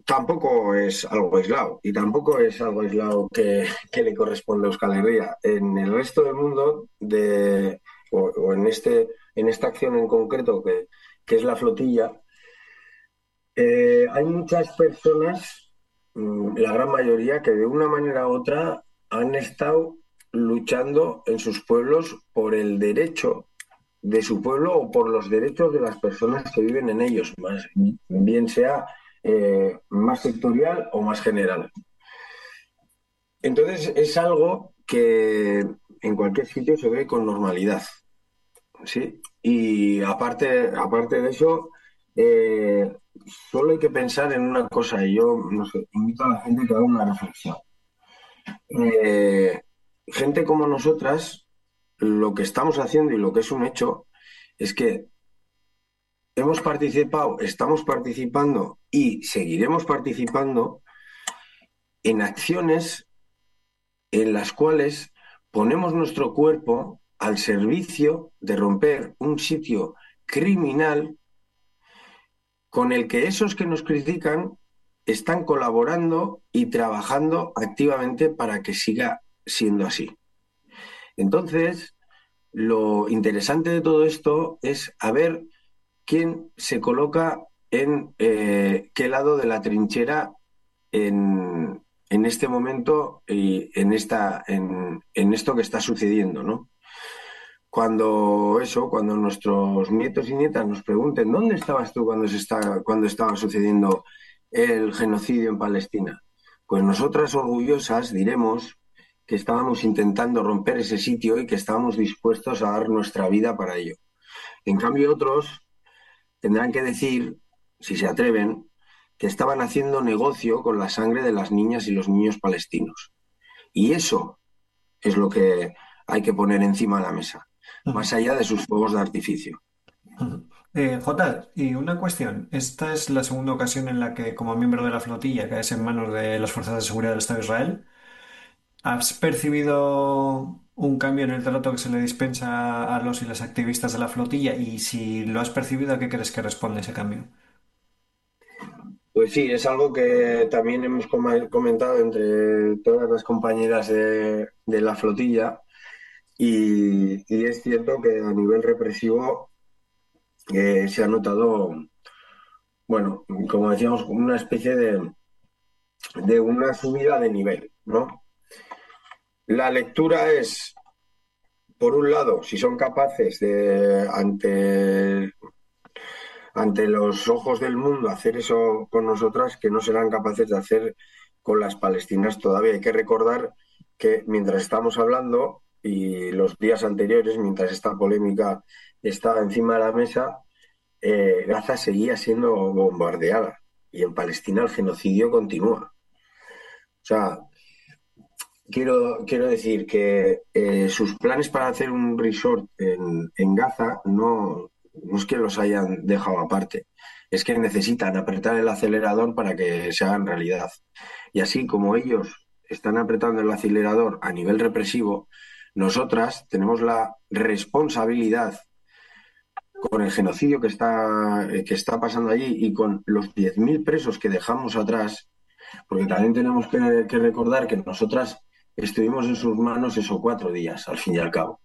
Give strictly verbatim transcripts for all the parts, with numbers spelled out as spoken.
tampoco es algo aislado y tampoco es algo aislado que, que le corresponde a Euskal Herria. En el resto del mundo de, o, o en, este, en esta acción en concreto que, que es la flotilla, eh, hay muchas personas, mm, la gran mayoría, que de una manera u otra han estado luchando en sus pueblos por el derecho de su pueblo o por los derechos de las personas que viven en ellos, más, bien sea eh, más sectorial o más general. Entonces es algo que en cualquier sitio se ve con normalidad, ¿sí? Y aparte, aparte de eso, eh, solo hay que pensar en una cosa, y yo no sé, invito a la gente que haga una reflexión. Eh, gente como nosotras, lo que estamos haciendo y lo que es un hecho es que hemos participado, estamos participando y seguiremos participando en acciones en las cuales ponemos nuestro cuerpo al servicio de romper un sitio criminal con el que esos que nos critican están colaborando y trabajando activamente para que siga siendo así. Entonces, lo interesante de todo esto es a ver quién se coloca en eh, qué lado de la trinchera en, en este momento y en, esta, en, en esto que está sucediendo, ¿no? Cuando eso, cuando nuestros nietos y nietas nos pregunten ¿dónde estabas tú cuando, se está, cuando estaba sucediendo el genocidio en Palestina? Pues nosotras orgullosas diremos que estábamos intentando romper ese sitio y que estábamos dispuestos a dar nuestra vida para ello. En cambio, otros tendrán que decir, si se atreven, que estaban haciendo negocio con la sangre de las niñas y los niños palestinos. Y eso es lo que hay que poner encima de la mesa, Ujú, más allá de sus fuegos de artificio. ujú. Eh, Jota, y una cuestión. Esta es la segunda ocasión en la que, como miembro de la flotilla, caes en manos de las fuerzas de seguridad del Estado de Israel. ¿Has percibido un cambio en el trato que se le dispensa a los y las activistas de la flotilla? Y si lo has percibido, ¿a qué crees que responde ese cambio? Pues sí, es algo que también hemos com- comentado entre todas las compañeras de, de la flotilla y, y es cierto que a nivel represivo eh, se ha notado, bueno, como decíamos, una especie de, de una subida de nivel, ¿no? La lectura es, por un lado, si son capaces de, ante, ante los ojos del mundo, hacer eso con nosotras, que no serán capaces de hacer con las palestinas todavía. Hay que recordar que mientras estamos hablando y los días anteriores, mientras esta polémica estaba encima de la mesa, eh, Gaza seguía siendo bombardeada y en Palestina el genocidio continúa. O sea, quiero, quiero decir que eh, sus planes para hacer un resort en, en Gaza no, no es que los hayan dejado aparte, es que necesitan apretar el acelerador para que se hagan realidad. Y así como ellos están apretando el acelerador a nivel represivo, nosotras tenemos la responsabilidad con el genocidio que está, que está pasando allí y con los diez mil presos que dejamos atrás, porque también tenemos que, que recordar que nosotras estuvimos en sus manos esos cuatro días, al fin y al cabo.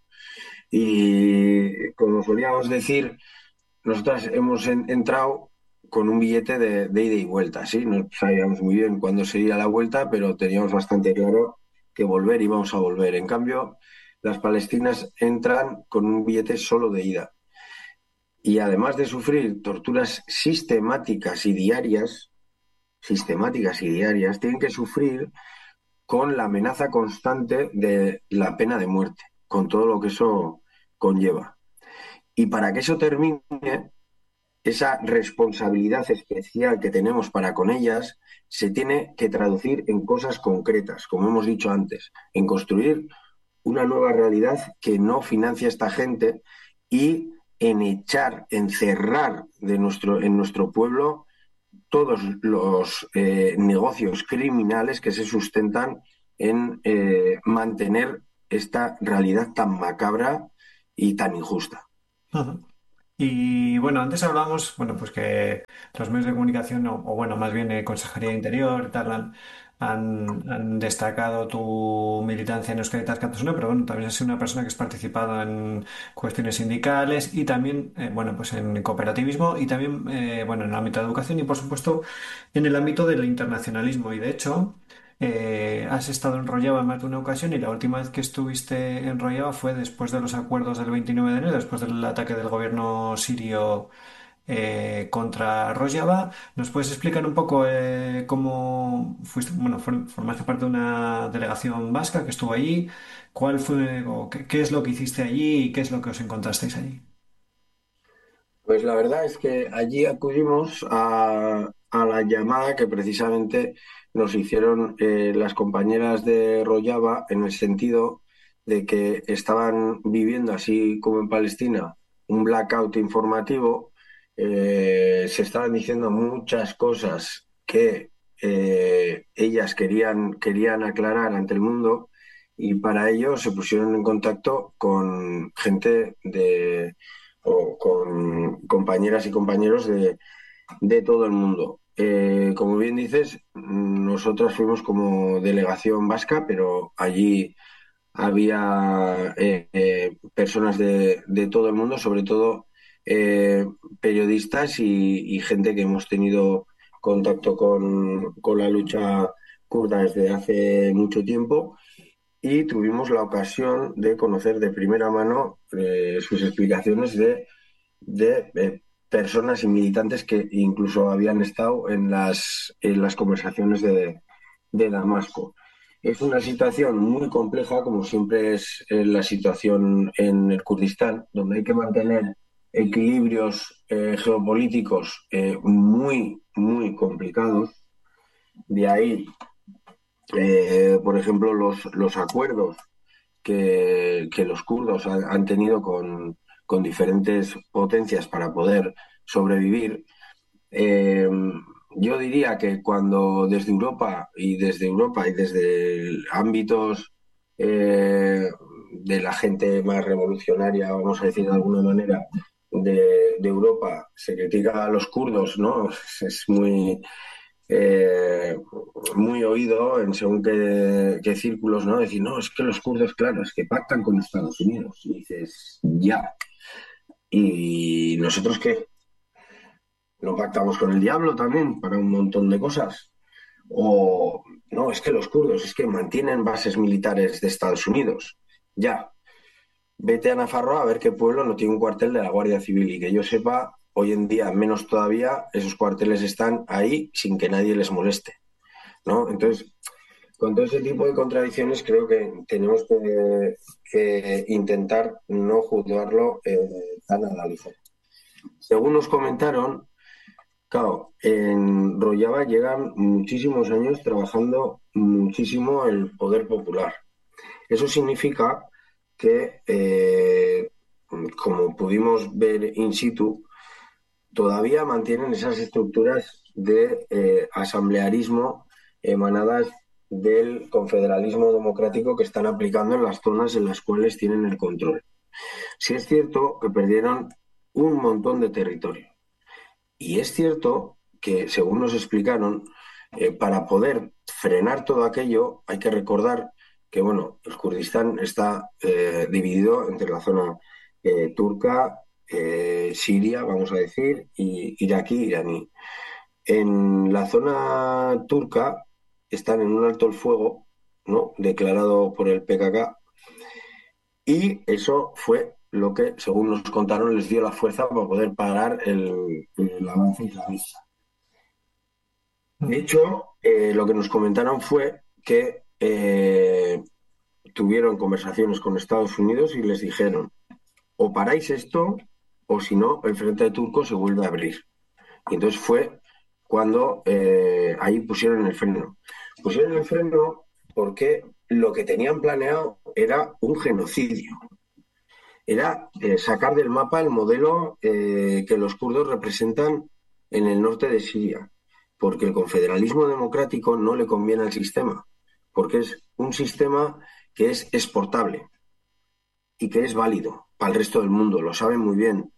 Y como solíamos decir, nosotras hemos en, entrado con un billete de, de, ida y vuelta, ¿sí? No sabíamos muy bien cuándo sería la vuelta, pero teníamos bastante claro que volver íbamos a volver. En cambio, las palestinas entran con un billete solo de ida. Y además de sufrir torturas sistemáticas y diarias, sistemáticas y diarias, tienen que sufrir con la amenaza constante de la pena de muerte, con todo lo que eso conlleva. Y para que eso termine, esa responsabilidad especial que tenemos para con ellas se tiene que traducir en cosas concretas, como hemos dicho antes, en construir una nueva realidad que no financia esta gente y en echar, en cerrar de nuestro, en nuestro pueblo todos los eh, negocios criminales que se sustentan en eh, mantener esta realidad tan macabra y tan injusta. Ujú. Y bueno, antes hablábamos, bueno, pues que los medios de comunicación, o, o bueno, más bien eh, Consejería de Interior, tal, han, han, han destacado tu militancia en Euskadi Tascatasuna, pero bueno, también has sido una persona que has participado en cuestiones sindicales y también, eh, bueno, pues en cooperativismo y también, eh, bueno, en el ámbito de educación y por supuesto en el ámbito del internacionalismo. Y de hecho, eh, has estado en Rojava en más de una ocasión y la última vez que estuviste en Rojava fue después de los acuerdos del veintinueve de enero, después del ataque del gobierno sirio eh, contra Rojava. ¿Nos puedes explicar un poco eh, cómo fuiste, bueno, for- formaste parte de una delegación vasca que estuvo allí? ¿Cuál fue o qué, qué es lo que hiciste allí y qué es lo que os encontrasteis allí? Pues la verdad es que allí acudimos a, a la llamada que precisamente nos hicieron eh, las compañeras de Rojava en el sentido de que estaban viviendo, así como en Palestina, un blackout informativo. Eh, se estaban diciendo muchas cosas que eh, ellas querían, querían aclarar ante el mundo y para ello se pusieron en contacto con gente de o con compañeras y compañeros de, de todo el mundo. Eh, como bien dices, nosotras fuimos como delegación vasca, pero allí había eh, eh, personas de, de, todo el mundo, sobre todo eh, periodistas y, y, gente que hemos tenido contacto con, con la lucha kurda desde hace mucho tiempo y tuvimos la ocasión de conocer de primera mano eh, sus explicaciones de de eh, personas y militantes que incluso habían estado en las, en las conversaciones de, de Damasco. Es una situación muy compleja, como siempre es eh, la situación en el Kurdistán, donde hay que mantener equilibrios eh, geopolíticos eh, muy, muy complicados. De ahí, eh, por ejemplo, los, los acuerdos que, que los kurdos han, han tenido con, con, diferentes potencias para poder sobrevivir. Eh, yo diría que cuando desde Europa y desde Europa y desde ámbitos eh, de la gente más revolucionaria, vamos a decir de alguna manera, de, de Europa, se critica a los kurdos, ¿no? Es muy, eh, muy oído en según qué, qué círculos, ¿no? Decir, no, es que los kurdos, claro, es que pactan con Estados Unidos. Y dices, ya. ¿Y nosotros qué? ¿No pactamos con el diablo también para un montón de cosas? O no, es que los kurdos, es que mantienen bases militares de Estados Unidos. Ya. Vete a Nafarroa a ver qué pueblo no tiene un cuartel de la Guardia Civil y que yo sepa, hoy en día, menos todavía, esos cuarteles están ahí sin que nadie les moleste, ¿no? Entonces, con todo ese tipo de contradicciones creo que tenemos que, que intentar no juzgarlo eh, tan a la ligera. Según nos comentaron, claro, en Rojava llegan muchísimos años trabajando muchísimo el poder popular. Eso significa que, eh, como pudimos ver in situ, todavía mantienen esas estructuras de eh, asamblearismo emanadas del confederalismo democrático que están aplicando en las zonas en las cuales tienen el control. Sí es cierto que perdieron un montón de territorio. Y es cierto que, según nos explicaron, eh, para poder frenar todo aquello hay que recordar que, bueno, el Kurdistán está eh, dividido entre la zona eh, turca, eh, Siria, vamos a decir, y iraquí, iraní. En la zona turca están en un alto el fuego, ¿no? Declarado por el P K K, y eso fue lo que, según nos contaron, les dio la fuerza para poder parar el, el avance islamista. De hecho, eh, lo que nos comentaron fue que eh, tuvieron conversaciones con Estados Unidos y les dijeron, o paráis esto, o si no, el frente de turco se vuelve a abrir. Y entonces fue cuando eh, ahí pusieron el freno. Pusieron el freno porque lo que tenían planeado era un genocidio. Era eh, sacar del mapa el modelo eh, que los kurdos representan en el norte de Siria, porque el confederalismo democrático no le conviene al sistema, porque es un sistema que es exportable y que es válido para el resto del mundo, lo saben muy bien.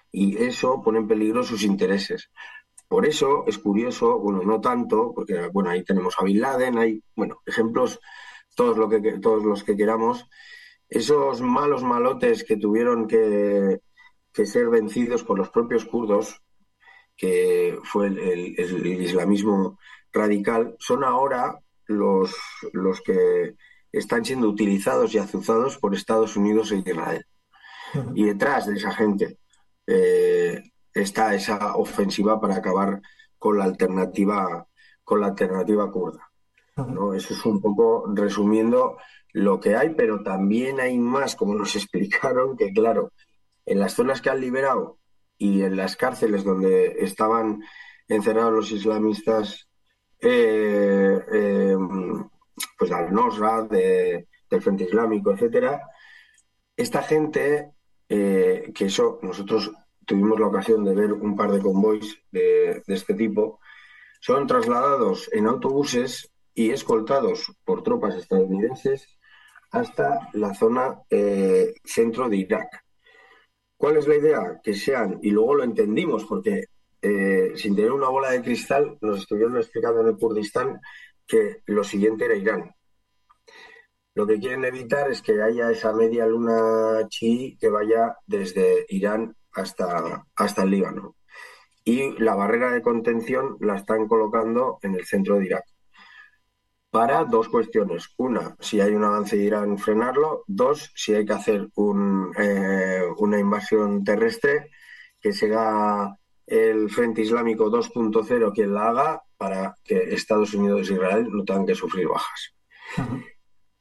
y eso pone en peligro sus intereses. Por eso es curioso, bueno, no tanto, porque bueno, ahí tenemos a Bin Laden, hay, bueno, ejemplos todos, lo que, todos los que queramos, esos malos malotes que tuvieron que, que ser vencidos por los propios kurdos, que fue el, el- el islamismo radical, son ahora los, los que están siendo utilizados y azuzados por Estados Unidos e Israel. Y Ujú, detrás de esa gente eh, está esa ofensiva para acabar con la alternativa, con la alternativa kurda, ujú, ¿no? Eso es un poco resumiendo lo que hay, pero también hay más, como nos explicaron, que claro, en las zonas que han liberado y en las cárceles donde estaban encerrados los islamistas, eh, eh, pues al-Nusra, de, del Frente Islámico, etcétera, esta gente, eh, que eso nosotros tuvimos la ocasión de ver un par de convoys de, de este tipo, son trasladados en autobuses y escoltados por tropas estadounidenses hasta la zona eh, centro de Irak. ¿Cuál es la idea? Que sean, y luego lo entendimos, porque eh, sin tener una bola de cristal nos estuvieron explicando en el Kurdistán que lo siguiente era Irán. Lo que quieren evitar es que haya esa media luna chií que vaya desde Irán hasta, hasta el Líbano. Y la barrera de contención la están colocando en el centro de Irak para dos cuestiones. Una, si hay un avance de Irán, frenarlo. Dos, si hay que hacer un, eh, una invasión terrestre, que sea el Frente Islámico dos punto cero quien la haga para que Estados Unidos e Israel no tengan que sufrir bajas. ujú.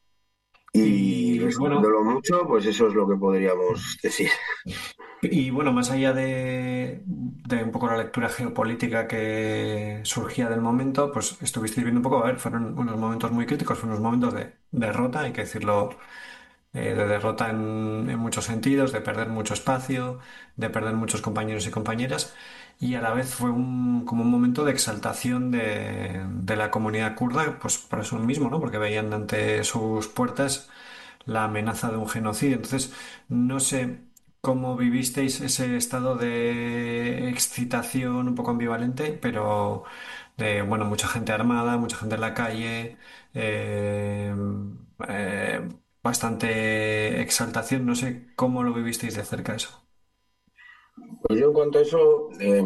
Y Y bueno, resumiéndolo mucho, pues eso es lo que podríamos decir. y bueno, más allá de, de un poco la lectura geopolítica que surgía del momento, pues estuvisteis viendo un poco, a ver, fueron unos momentos muy críticos, fueron unos momentos de derrota, hay que decirlo, eh, de derrota en, en muchos sentidos, de perder mucho espacio, de perder muchos compañeros y compañeras, y a la vez fue un, como un momento de exaltación de, de la comunidad kurda, pues por eso mismo, ¿no? Porque veían ante sus puertas la amenaza de un genocidio. Entonces, no sé cómo vivisteis ese estado de excitación un poco ambivalente, pero de, bueno, mucha gente armada, mucha gente en la calle, eh, eh, bastante exaltación. No sé cómo lo vivisteis de cerca eso. Pues yo en cuanto a eso, eh,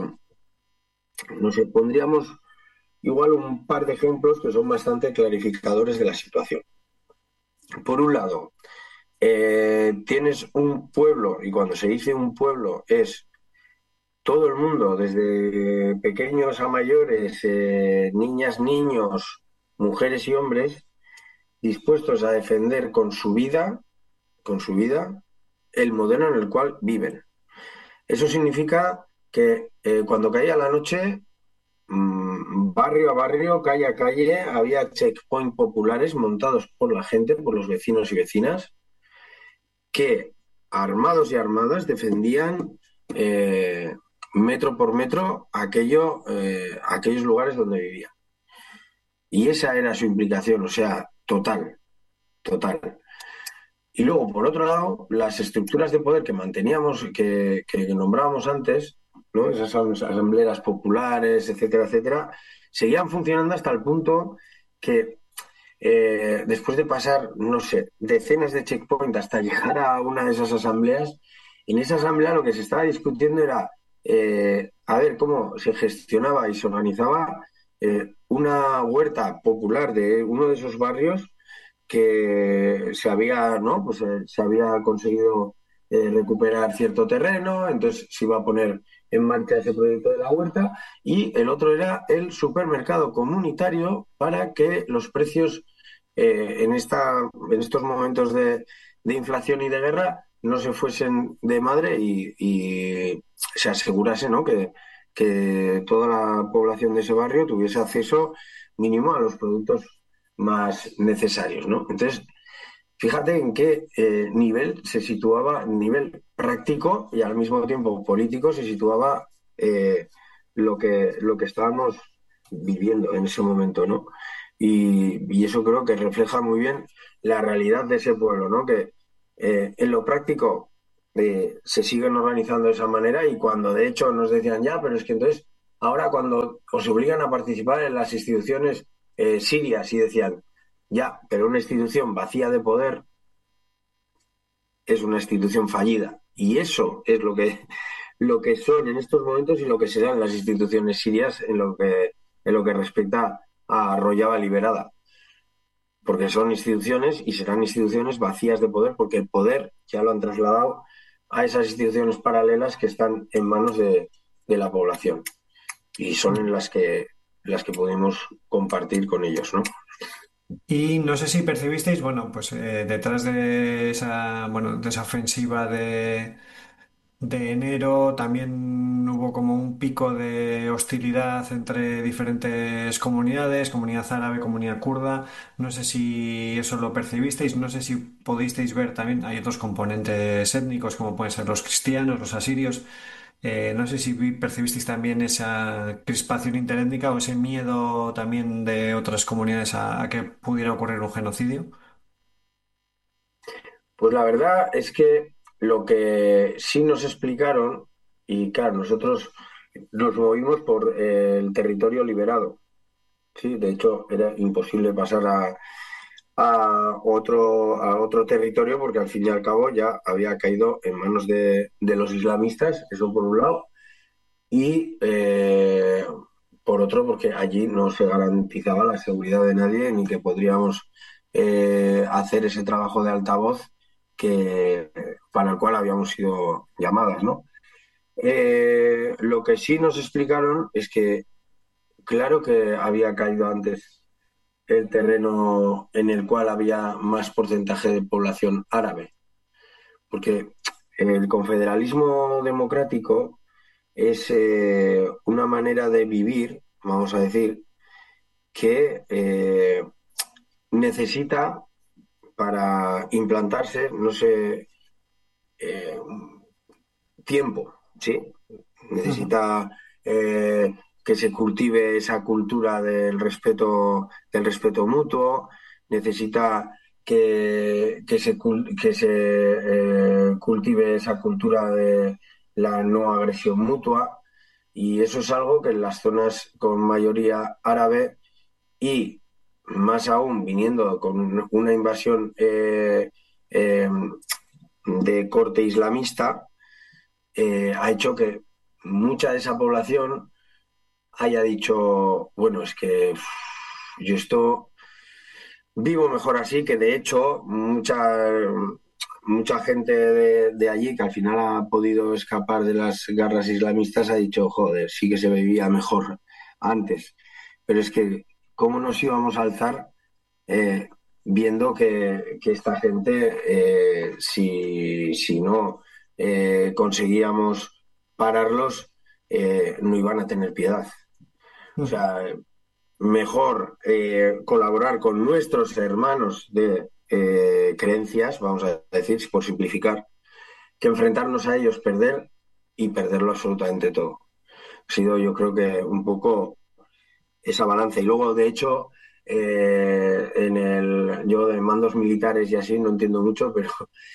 nos pondríamos igual un par de ejemplos que son bastante clarificadores de la situación. Por un lado, eh, tienes un pueblo, y cuando se dice un pueblo es todo el mundo, desde pequeños a mayores, eh, niñas, niños, mujeres y hombres, dispuestos a defender con su vida, con su vida, el modelo en el cual viven. Eso significa que eh, cuando caía la noche, mmm, barrio a barrio, calle a calle, había checkpoints populares montados por la gente, por los vecinos y vecinas, que armados y armadas defendían eh, metro por metro aquello, eh, aquellos lugares donde vivían. Y esa era su implicación, o sea, total, total. Y luego, por otro lado, las estructuras de poder que manteníamos, que, que nombrábamos antes, ¿no? Esas asambleas populares, etcétera, etcétera, seguían funcionando hasta el punto que eh, después de pasar, no sé, decenas de checkpoints hasta llegar a una de esas asambleas, en esa asamblea lo que se estaba discutiendo era eh, a ver cómo se gestionaba y se organizaba eh, una huerta popular de uno de esos barrios que se había, ¿no? Pues eh, se había conseguido eh, recuperar cierto terreno, entonces se iba a poner en marcha ese proyecto de la huerta, y el otro era el supermercado comunitario para que los precios eh, en, esta, en estos momentos de, de, inflación y de guerra no se fuesen de madre y, y se asegurase, ¿no? que, que toda la población de ese barrio tuviese acceso mínimo a los productos más necesarios, ¿no? Entonces, fíjate en qué eh, nivel se situaba, nivel práctico y al mismo tiempo político, se situaba eh, lo, que, lo que estábamos viviendo en ese momento, ¿no? Y, y, eso creo que refleja muy bien la realidad de ese pueblo, ¿no? Que eh, en lo práctico eh, se siguen organizando de esa manera y cuando de hecho nos decían ya, pero es que entonces ahora cuando os obligan a participar en las instituciones eh, sirias y decían ya, pero una institución vacía de poder es una institución fallida y eso es lo que lo que son en estos momentos y lo que serán las instituciones sirias en lo que en lo que respecta a Rojava liberada, porque son instituciones y serán instituciones vacías de poder, porque el poder ya lo han trasladado a esas instituciones paralelas que están en manos de, de la población y son en las que las que podemos compartir con ellos, ¿no? Y no sé si percibisteis, bueno, pues eh, detrás de esa, bueno, de esa ofensiva de, de enero también hubo como un pico de hostilidad entre diferentes comunidades, comunidad árabe, comunidad kurda. No sé si eso lo percibisteis, no sé si pudisteis ver también, hay otros componentes étnicos como pueden ser los cristianos, los asirios. Eh, no sé si vi- percibisteis también esa crispación interétnica o ese miedo también de otras comunidades a, a que pudiera ocurrir un genocidio. Pues la verdad es que lo que sí nos explicaron, y claro, nosotros nos movimos por eh, el territorio liberado. Sí, de hecho era imposible pasar a, a otro, a otro territorio porque al fin y al cabo ya había caído en manos de, de los islamistas, eso por un lado, y eh, por otro porque allí no se garantizaba la seguridad de nadie ni que podríamos eh, hacer ese trabajo de altavoz que, para el cual habíamos sido llamadas, ¿no? Eh, lo que sí nos explicaron es que claro que había caído antes el terreno en el cual había más porcentaje de población árabe, porque el confederalismo democrático es eh, una manera de vivir, vamos a decir, que eh, necesita para implantarse, no sé, eh, tiempo, ¿sí? Ujú, Necesita eh, que se cultive esa cultura del respeto, del respeto mutuo, necesita que, que se, que se eh, cultive esa cultura de la no agresión mutua y eso es algo que en las zonas con mayoría árabe y más aún viniendo con una invasión eh, eh, de corte islamista, eh, ha hecho que mucha de esa población haya dicho, bueno, es que uf, yo esto vivo mejor así, que de hecho mucha, mucha gente de, de allí que al final ha podido escapar de las garras islamistas ha dicho, joder, sí que se vivía mejor antes. Pero es que, ¿cómo nos íbamos a alzar eh, viendo que, que esta gente, eh, si, si no eh, conseguíamos pararlos, eh, no iban a tener piedad? O ujú. sea, mejor eh, colaborar con nuestros hermanos de eh, creencias, vamos a decir, por simplificar, que enfrentarnos a ellos, perder y perderlo absolutamente todo. Ha sido, yo creo que un poco esa balanza. Y luego, de hecho, eh, en el, yo de mandos militares y así no entiendo mucho, pero,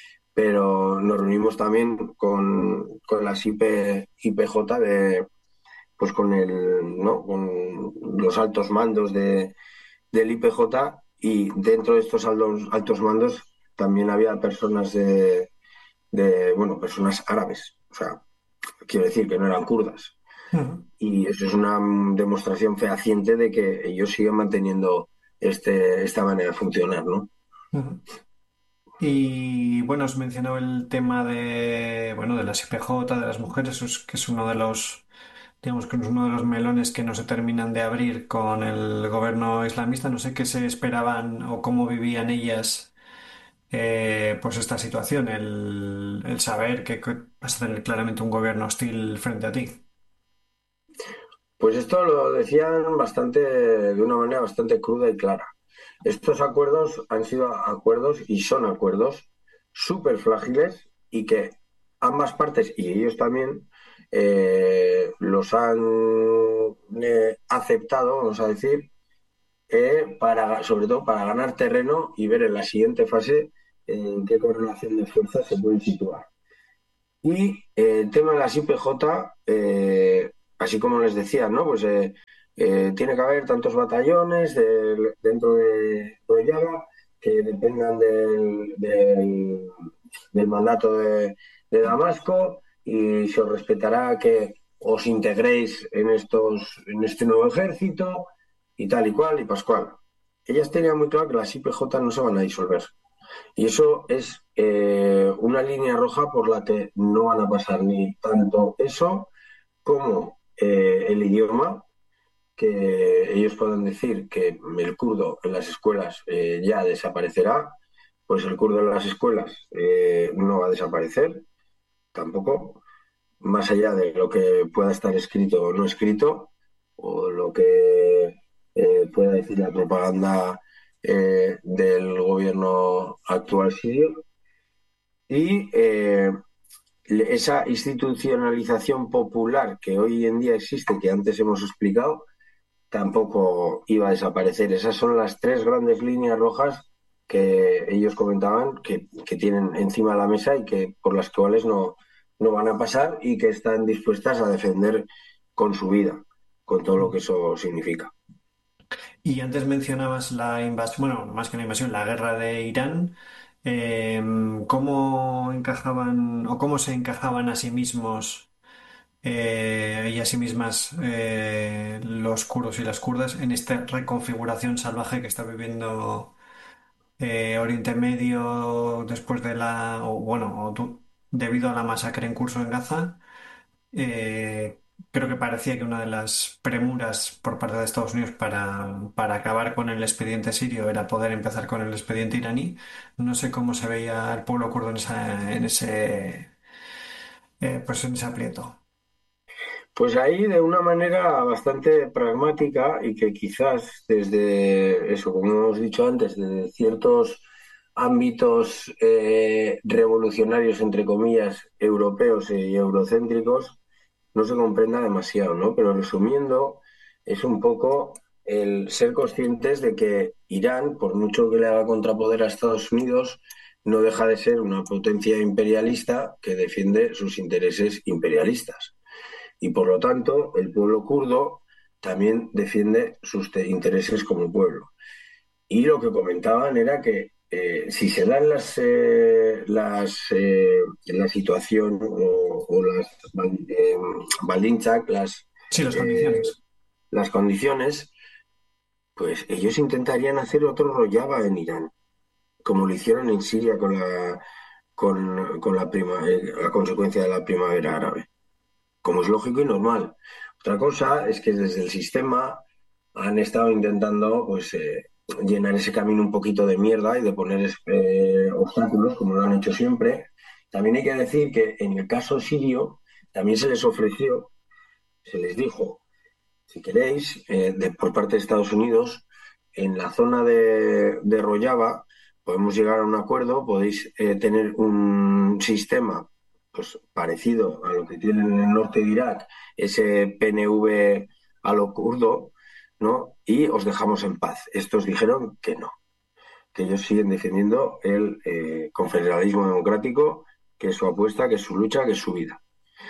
pero nos reunimos también con, con las I P, I P J de, pues con el, ¿no? Con los altos mandos de, del I P J y dentro de estos altos, altos mandos también había personas de, de, bueno, personas árabes. O sea, quiero decir que no eran kurdas. Ujú, Y eso es una demostración fehaciente de que ellos siguen manteniendo este, esta manera de funcionar, ¿no? ujú. Y bueno, os mencionó el tema de, bueno, de las I P J, de las mujeres, es- que es uno de los, digamos que es uno de los melones que no se terminan de abrir con el gobierno islamista. No sé qué se esperaban o cómo vivían ellas, eh, pues esta situación, el, el saber que, que vas a tener claramente un gobierno hostil frente a ti. Pues esto lo decían bastante, de una manera bastante cruda y clara. Estos acuerdos han sido acuerdos y son acuerdos súper frágiles y que ambas partes, y ellos también, eh, los han eh, aceptado, vamos a decir, eh, para, sobre todo para ganar terreno y ver en la siguiente fase en qué correlación de fuerzas se pueden situar. Y eh, el tema de las I P J, eh, así como les decía, ¿no? Pues eh, eh, tiene que haber tantos batallones del- dentro de Rojava que dependan del, del- del mandato de, de Damasco y se os respetará que os integréis en estos, en este nuevo ejército y tal y cual y pascual. Ellas tenían muy claro que las I P J no se van a disolver. Y eso es eh, una línea roja por la que no van a pasar ni tanto eso como eh, el idioma, que ellos puedan decir que el kurdo en las escuelas eh, ya desaparecerá, pues el kurdo en las escuelas eh, no va a desaparecer tampoco, más allá de lo que pueda estar escrito o no escrito, o lo que eh, pueda decir la propaganda eh, del gobierno actual sirio. Y eh, esa institucionalización popular que hoy en día existe, que antes hemos explicado, tampoco iba a desaparecer. Esas son las tres grandes líneas rojas que ellos comentaban que, que tienen encima de la mesa y que por las cuales no, no van a pasar y que están dispuestas a defender con su vida, con todo lo que eso significa. Y antes mencionabas la invasión, bueno, más que la invasión, la guerra de Irán. Eh, ¿cómo encajaban o cómo se encajaban a sí mismos eh, y a sí mismas eh, los kurdos y las kurdas en esta reconfiguración salvaje que está viviendo eh, Oriente Medio después de la, o bueno, o du- debido a la masacre en curso en Gaza? Eh, Creo que parecía que una de las premuras por parte de Estados Unidos para, para acabar con el expediente sirio era poder empezar con el expediente iraní. No sé cómo se veía el pueblo kurdo en, esa- en ese, eh, pues en ese aprieto. Pues ahí de una manera bastante pragmática y que quizás desde eso, como hemos dicho antes, desde ciertos ámbitos eh, revolucionarios, entre comillas, europeos y eurocéntricos, no se comprenda demasiado, ¿no? Pero resumiendo, es un poco el ser conscientes de que Irán, por mucho que le haga contrapoder a Estados Unidos, no deja de ser una potencia imperialista que defiende sus intereses imperialistas. Y por lo tanto, el pueblo kurdo también defiende sus te- intereses como pueblo. Y lo que comentaban era que eh, si se dan las, eh, las eh, la situación o, o las eh, Baldinchak, las, Sí, las eh, condiciones. las condiciones, pues ellos intentarían hacer otro Rojava en Irán, como lo hicieron en Siria con la, con, con la, prima, eh, a consecuencia de la primavera árabe, como es lógico y normal. Otra cosa es que desde el sistema han estado intentando pues eh, llenar ese camino un poquito de mierda y de poner eh, obstáculos, como lo han hecho siempre. También hay que decir que en el caso sirio también se les ofreció, se les dijo, si queréis, eh, de, por parte de Estados Unidos, en la zona de, de Rojava podemos llegar a un acuerdo, podéis eh, tener un sistema pues, parecido a lo que tienen en el norte de Irak, ese P N V a lo kurdo, ¿no? Y os dejamos en paz. Estos dijeron que no, que ellos siguen defendiendo el eh, confederalismo democrático, que es su apuesta, que es su lucha, que es su vida.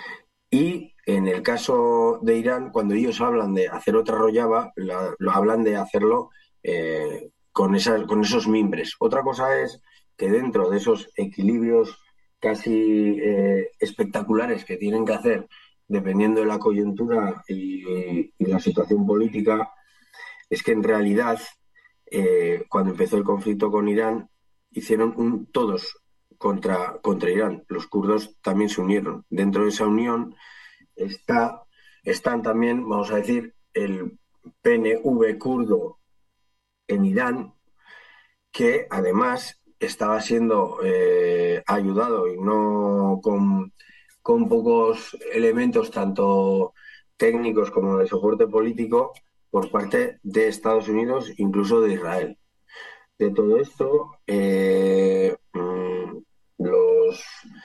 Y en el caso de Irán, cuando ellos hablan de hacer otra Rojava, la- lo hablan de hacerlo eh, con, esas, con esos mimbres. Otra cosa es que dentro de esos equilibrios casi eh, espectaculares que tienen que hacer, dependiendo de la coyuntura y, y la situación política, es que en realidad, eh, cuando empezó el conflicto con Irán, hicieron un todos contra, contra Irán. Los kurdos también se unieron. Dentro de esa unión está, están también, vamos a decir, el P N V kurdo en Irán, que además estaba siendo eh, ayudado y no con, con pocos elementos, tanto técnicos como de soporte político, por parte de Estados Unidos, incluso de Israel. De todo esto, eh, mm, los,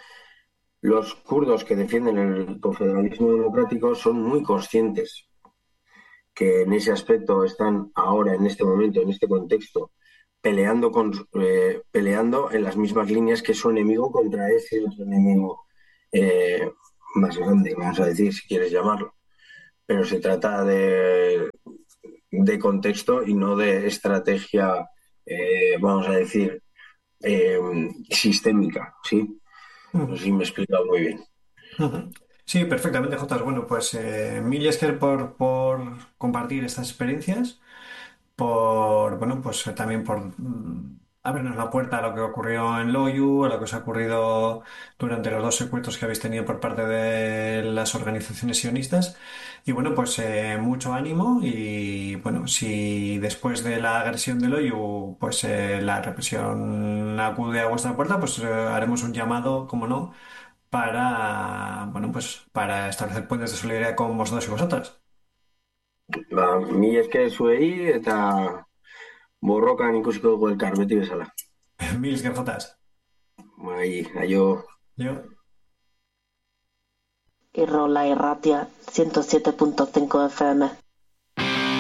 los kurdos que defienden el confederalismo democrático son muy conscientes que en ese aspecto están ahora, en este momento, en este contexto, peleando, con, eh, peleando en las mismas líneas que su enemigo contra ese otro enemigo eh, más grande, vamos a decir, si quieres llamarlo. Pero se trata de, de contexto y no de estrategia, eh, vamos a decir, eh, sistémica, ¿sí? No sé Ujú, si me he explicado muy bien. ujú. Sí, perfectamente, Jotas. Bueno, pues eh, mil gracias por, por compartir estas experiencias, por, bueno, pues eh, también por mm, abrirnos la puerta a lo que ocurrió en Loyu, a lo que os ha ocurrido durante los dos secuestros que habéis tenido por parte de las organizaciones sionistas. Y bueno, pues eh, mucho ánimo y bueno, si después de la agresión de Loyu, pues eh, la represión acude a vuestra puerta, pues eh, haremos un llamado, como no, para, bueno, pues para establecer puentes de solidaridad con vosotros y vosotras. Ba, mi esker zuei eta borrokan ikusiko dugu elkar, beti bezala. Mil gracias. Bai, aio. Yo. Irrola Irratia ciento siete punto cinco F M.